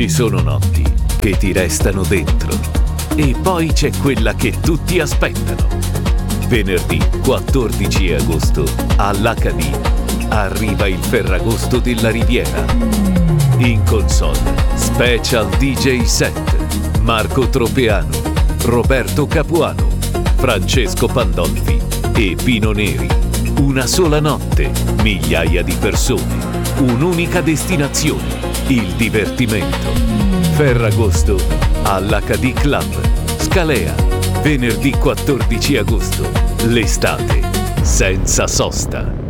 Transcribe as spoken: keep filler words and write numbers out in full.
Ci sono notti che ti restano dentro e poi c'è quella che tutti aspettano. Venerdì quattordici agosto all'H D arriva il Ferragosto della Riviera. In console Special D J set Marco Tropeano, Roberto Capuano, Francesco Pandolfi e Pino Neri. Una sola notte, migliaia di persone, un'unica destinazione, il divertimento. Ferragosto all'H D Club, Scalea, venerdì quattordici agosto. L'estate senza sosta.